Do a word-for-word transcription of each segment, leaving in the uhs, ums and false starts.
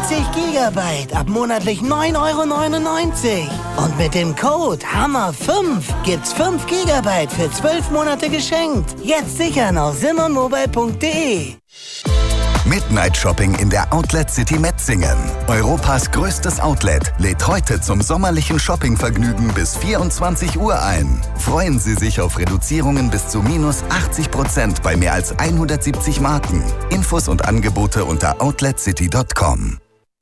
siebzig Gigabyte ab monatlich neun Euro neunundneunzig. Und mit dem Code Hammer fünf gibt's fünf Gigabyte für zwölf Monate geschenkt. Jetzt sichern auf simmermobile punkt de. Midnight Shopping in der Outlet City Metzingen. Europas größtes Outlet lädt heute zum sommerlichen Shoppingvergnügen bis vierundzwanzig Uhr ein. Freuen Sie sich auf Reduzierungen bis zu minus achtzig Prozent bei mehr als hundertsiebzig Marken. Infos und Angebote unter outlet city punkt com.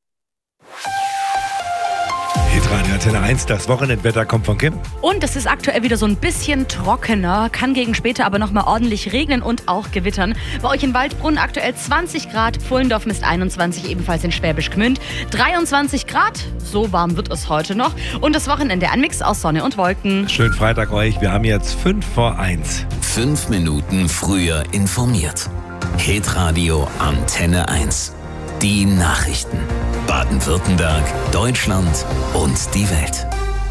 Hitradio Antenne eins, das Wochenendwetter kommt von Kim. Und es ist aktuell wieder so ein bisschen trockener, kann gegen später aber nochmal ordentlich regnen und auch gewittern. Bei euch in Waldbrunn aktuell zwanzig Grad, Pfullendorf misst einundzwanzig, ebenfalls in Schwäbisch Gmünd dreiundzwanzig Grad. So warm wird es heute noch. Und das Wochenende ein Mix aus Sonne und Wolken. Schönen Freitag euch, wir haben jetzt fünf vor eins. Fünf Minuten früher informiert. Hitradio Antenne eins. Die Nachrichten. Baden-Württemberg, Deutschland und die Welt.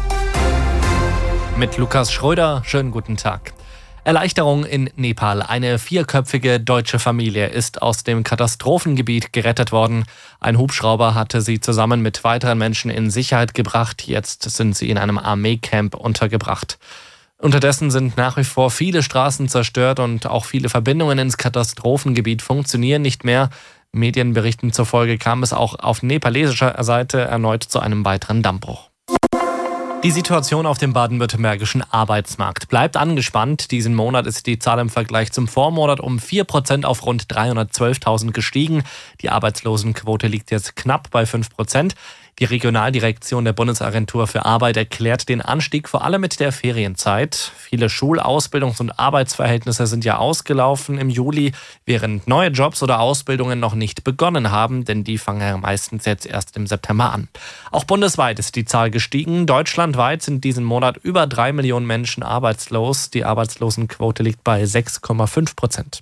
Mit Lukas Schröder, schönen guten Tag. Erleichterung in Nepal. Eine vierköpfige deutsche Familie ist aus dem Katastrophengebiet gerettet worden. Ein Hubschrauber hatte sie zusammen mit weiteren Menschen in Sicherheit gebracht. Jetzt sind sie in einem Armeecamp untergebracht. Unterdessen sind nach wie vor viele Straßen zerstört und auch viele Verbindungen ins Katastrophengebiet funktionieren nicht mehr. Medienberichten zufolge kam es auch auf nepalesischer Seite erneut zu einem weiteren Dammbruch. Die Situation auf dem baden-württembergischen Arbeitsmarkt bleibt angespannt. Diesen Monat ist die Zahl im Vergleich zum Vormonat um vier Prozent auf rund dreihundertzwölftausend gestiegen. Die Arbeitslosenquote liegt jetzt knapp bei fünf Prozent. Die Regionaldirektion der Bundesagentur für Arbeit erklärt den Anstieg vor allem mit der Ferienzeit. Viele Schul-, Ausbildungs- und Arbeitsverhältnisse sind ja ausgelaufen im Juli, während neue Jobs oder Ausbildungen noch nicht begonnen haben, denn die fangen ja meistens jetzt erst im September an. Auch bundesweit ist die Zahl gestiegen. Deutschlandweit sind diesen Monat über drei Millionen Menschen arbeitslos. Die Arbeitslosenquote liegt bei sechs Komma fünf Prozent.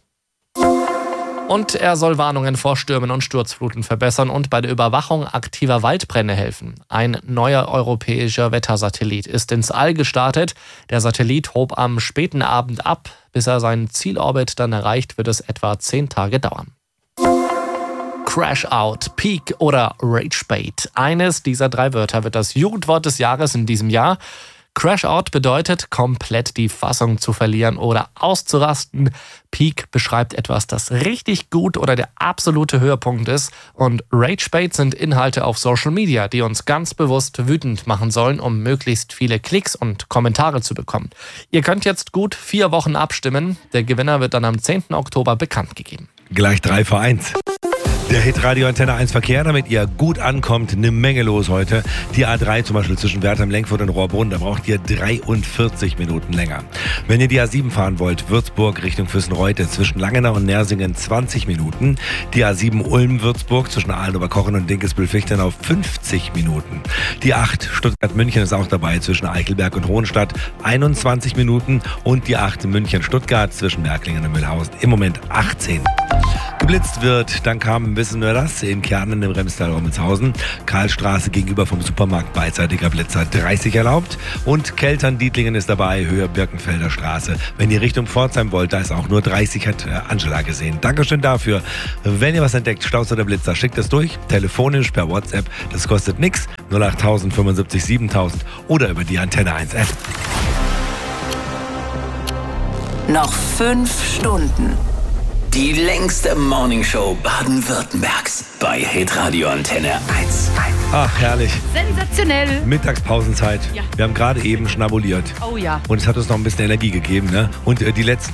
Und er soll Warnungen vor Stürmen und Sturzfluten verbessern und bei der Überwachung aktiver Waldbrände helfen. Ein neuer europäischer Wettersatellit ist ins All gestartet. Der Satellit hob am späten Abend ab. Bis er seinen Zielorbit dann erreicht, wird es etwa zehn Tage dauern. Crash Out, Peak oder Rage Bait. Eines dieser drei Wörter wird das Jugendwort des Jahres in diesem Jahr. Crash Out bedeutet, komplett die Fassung zu verlieren oder auszurasten. Peak beschreibt etwas, das richtig gut oder der absolute Höhepunkt ist. Und Ragebait sind Inhalte auf Social Media, die uns ganz bewusst wütend machen sollen, um möglichst viele Klicks und Kommentare zu bekommen. Ihr könnt jetzt gut vier Wochen abstimmen. Der Gewinner wird dann am zehnten Oktober bekannt gegeben. Gleich drei vor eins. Der Hitradio Antenne eins Verkehr, damit ihr gut ankommt, eine Menge los heute. Die A drei zum Beispiel zwischen Wertheim, Lenkfurt und Rohrbrunn, da braucht ihr dreiundvierzig Minuten länger. Wenn ihr die A sieben fahren wollt, Würzburg Richtung Füssenreute zwischen Langenau und Nersingen zwanzig Minuten. Die A sieben Ulm-Würzburg zwischen Aalen-Oberkochen und Dinkelsbühl-Fichtenau fünfzig Minuten. Die acht Stuttgart-München ist auch dabei zwischen Eichelberg und Hohenstadt einundzwanzig Minuten. Und die acht München-Stuttgart zwischen Märklingen und Mühlhausen im Moment achtzehn. Geblitzt wird, dann kam, wissen wir das, in Kernen im Remstal-Rommelshausen. Karlstraße gegenüber vom Supermarkt beidseitiger Blitzer dreißig erlaubt. Und Keltern-Dietlingen ist dabei, Höhe Birkenfelder Straße. Wenn ihr Richtung Pforzheim wollt, da ist auch nur dreißig, hat Angela gesehen. Dankeschön dafür. Wenn ihr was entdeckt, Staus oder Blitzer, schickt es durch, telefonisch, per WhatsApp. Das kostet nichts. null acht tausend fünfundsiebzig siebentausend oder über die Antenne eins App. Noch fünf Stunden. Die längste Morningshow Baden-Württembergs bei Hitradio Antenne eins. Ach, herrlich. Sensationell. Mittagspausenzeit. Ja. Wir haben gerade eben schnabuliert. Oh ja. Und es hat uns noch ein bisschen Energie gegeben, ne? Und äh, die letzten